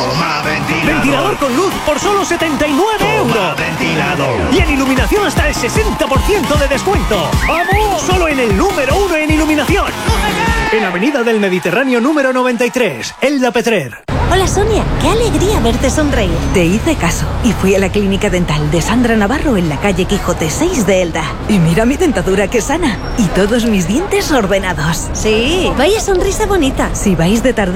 Ventilador con luz por solo 79 euros. Ventilador. Y en iluminación hasta el 60% de descuento. ¡Vamos! Solo en el número 1 en iluminación. En Avenida del Mediterráneo número 93, Elda Petrer. Hola Sonia, qué alegría verte sonreír. Te hice caso y fui a la clínica dental de Sandra Navarro en la calle Quijote 6 de Elda. Y mira mi dentadura que sana y todos mis dientes ordenados. Sí, vaya sonrisa bonita. Si vais de tarde